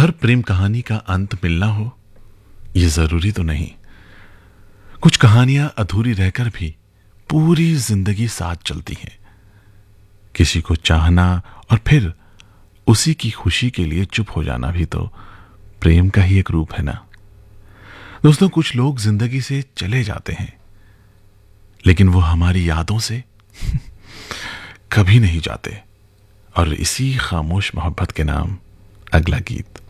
हर प्रेम कहानी का अंत मिलना हो ये जरूरी तो नहीं। कुछ कहानियां अधूरी रहकर भी पूरी जिंदगी साथ चलती हैं। किसी को चाहना और फिर उसी की खुशी के लिए चुप हो जाना भी तो प्रेम का ही एक रूप है ना। दोस्तों, कुछ लोग जिंदगी से चले जाते हैं लेकिन वो हमारी यादों से कभी नहीं जाते। और इसी खामोश मोहब्बत के नाम अगला गीत।